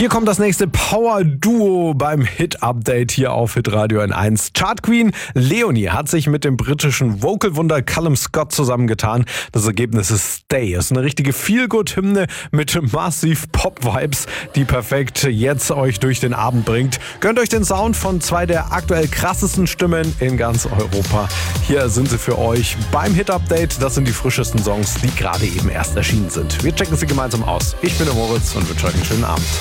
Hier kommt das nächste Power-Duo beim Hit-Update hier auf Hitradio N1. Chart-Queen Leonie hat sich mit dem britischen Vocal-Wunder Callum Scott zusammengetan. Das Ergebnis ist Stay. Es ist eine richtige Feel-Good-Hymne mit massiv Pop-Vibes, die perfekt jetzt euch durch den Abend bringt. Gönnt euch den Sound von zwei der aktuell krassesten Stimmen in ganz Europa. Hier sind sie für euch beim Hit-Update. Das sind die frischesten Songs, die gerade eben erst erschienen sind. Wir checken sie gemeinsam aus. Ich bin der Moritz und wünsche euch einen schönen Abend.